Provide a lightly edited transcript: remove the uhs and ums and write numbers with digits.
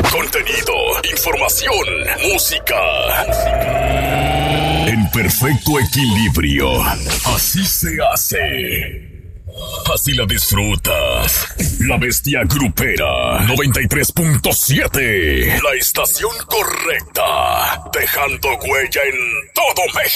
Contenido, información, música. En perfecto equilibrio. Así se hace. Así la disfrutas. La Bestia Grupera 93.7. La estación correcta. Dejando huella en todo México.